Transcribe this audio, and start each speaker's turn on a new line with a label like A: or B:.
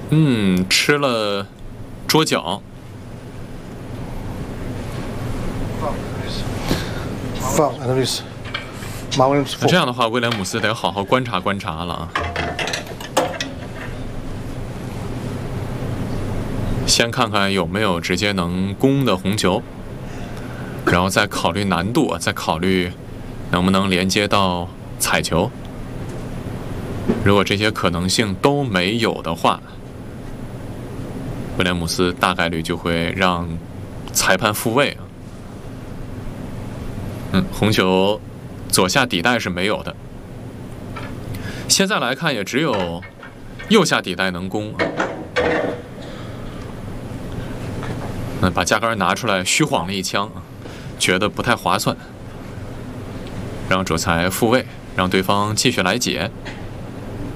A: 吃了桌角。
B: 放 analysis。马威廉姆斯。
A: 那这样的话，威廉姆斯得好好观察观察了啊。先看看有没有直接能攻的红球，然后再考虑难度，再考虑能不能连接到彩球。如果这些可能性都没有的话，威廉姆斯大概率就会让裁判复位。红球左下底袋是没有的。现在来看，也只有右下底袋能攻。把架杆拿出来虚晃了一枪，觉得不太划算，让主裁复位，让对方继续来解。